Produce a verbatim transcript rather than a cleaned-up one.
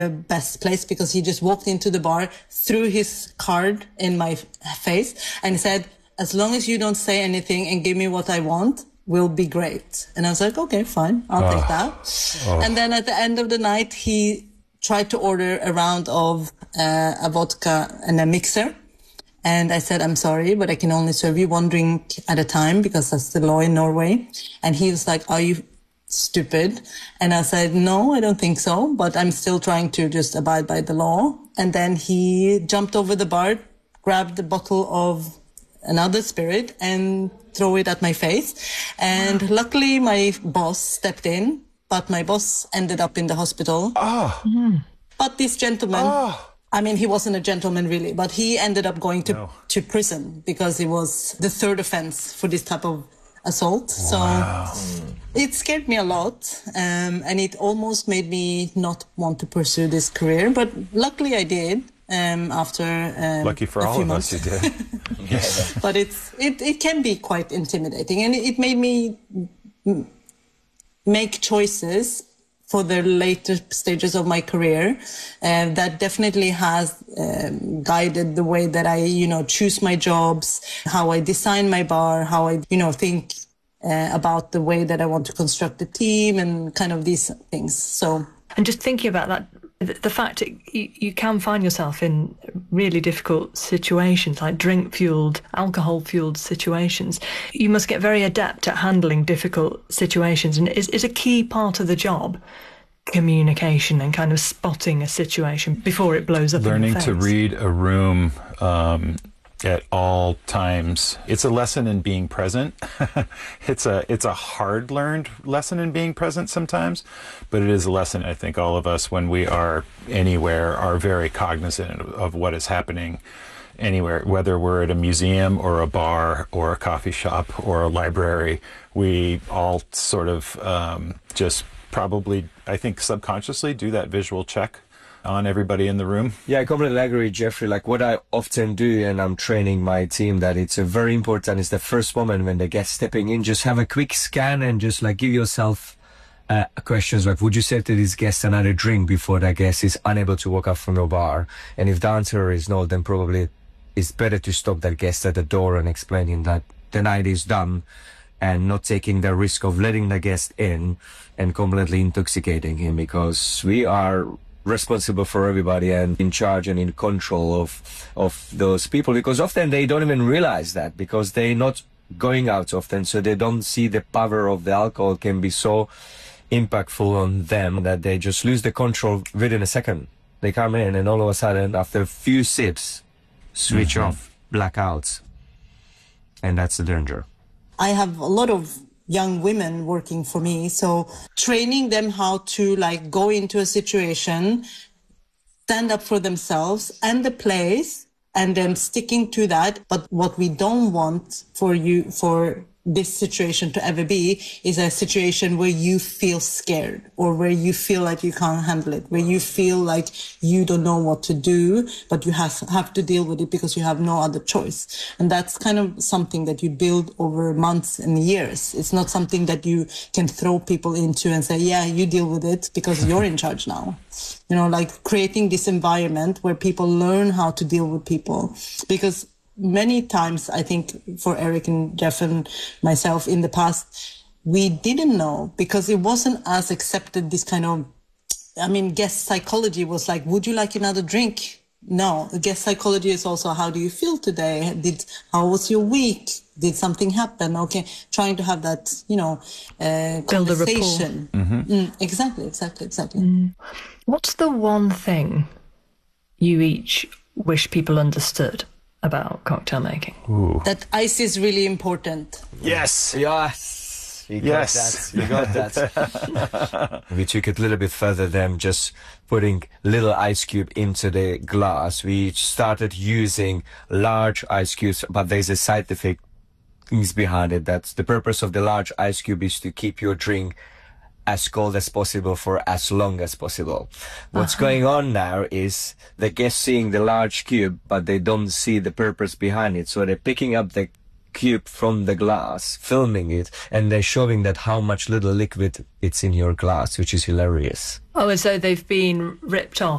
best place because he just walked into the bar, threw his card in my face and said, as long as you don't say anything and give me what I want, we'll be great. And I was like, okay, fine, I'll oh. take that. Oh. And then at the end of the night, he tried to order a round of uh, a vodka and a mixer. And I said, I'm sorry, but I can only serve you one drink at a time because that's the law in Norway. And he was like, are you stupid? And I said, no, I don't think so, but I'm still trying to just abide by the law. And then he jumped over the bar, grabbed a bottle of another spirit and throw it at my face. And luckily my boss stepped in, but my boss ended up in the hospital. Oh. Mm. But this gentleman, oh. I mean, he wasn't a gentleman really, but he ended up going to, no. to prison because it was the third offense for this type of assault. Wow. So it scared me a lot. Um, and it almost made me not want to pursue this career. But luckily I did. Um, after um, lucky for a all few of months. us, you did. Yes. But it's it, it can be quite intimidating, and it made me make choices for the later stages of my career uh, that definitely has um, guided the way that I, you know, choose my jobs, how I design my bar, how I, you know, think uh, about the way that I want to construct a team and kind of these things. So, and just thinking about that. The fact that you, you can find yourself in really difficult situations, like drink-fueled, alcohol-fueled situations. You must get very adept at handling difficult situations. And is, is a key part of the job communication and kind of spotting a situation before it blows up Learning in your face? to read a room um, at all times. It's a lesson in being present. it's a it's a hard learned lesson in being present sometimes, but it is a lesson I think all of us, when we are anywhere, are very cognizant of what is happening anywhere, whether we're at a museum or a bar or a coffee shop or a library. We all sort of um, just probably, I think subconsciously, do that visual check on everybody in the room. Yeah, I completely agree, Jeffrey. Like what I often do, and I'm training my team, that it's a very important is the first moment when the guest stepping in, just have a quick scan and just like give yourself uh, questions like, would you say to this guest another drink before that guest is unable to walk up from your bar? And if the answer is no, then probably it's better to stop that guest at the door and explaining that the night is done and not taking the risk of letting the guest in and completely intoxicating him, because we are responsible for everybody and in charge and in control of of those people, because often they don't even realize that because they're not going out often, so they don't see the power of the alcohol can be so impactful on them that they just lose the control within a second. They come in and all of a sudden after a few sips switch mm-hmm. off, blackouts, and that's the danger. I have a lot of young women working for me, so training them how to like go into a situation, stand up for themselves and the place, and then sticking to that. But what we don't want for you, for this situation to ever be, is a situation where you feel scared or where you feel like you can't handle it, where you feel like you don't know what to do, but you have, have to deal with it because you have no other choice. And that's kind of something that you build over months and years. It's not something that you can throw people into and say, yeah, you deal with it because you're in charge now. You know, like creating this environment where people learn how to deal with people. Because many times, I think for Eric and Jeff and myself in the past, we didn't know because it wasn't as accepted, this kind of, I mean, guest psychology was like, would you like another drink? No, guest psychology is also, how do you feel today? Did, how was your week? Did something happen? Okay. Trying to have that, you know, uh, build a rapport. Mm-hmm. Mm, exactly, exactly, exactly. Mm. What's the one thing you each wish people understood about cocktail making? Ooh. That ice is really important. Yes. Yes. You got yes. that. You got that. We took it a little bit further than just putting little ice cube into the glass. We started using large ice cubes, but there's a side effect things behind it. That's the purpose of the large ice cube, is to keep your drink as cold as possible for as long as possible. What's uh-huh. going on now is the guests seeing the large cube, but they don't see the purpose behind it. So they're picking up the cube from the glass, filming it, and they're showing that how much little liquid it's in your glass, which is hilarious. Oh, as though they've been ripped off.